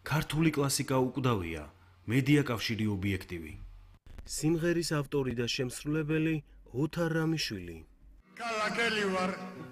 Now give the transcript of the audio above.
ქართული კლასიკა უკვდავია, მედია კავშირი ობიექტივი. სიმღერის ავტორი და შემსრულებელი ოთარ რამიშვილი. კალაკელი ვარ.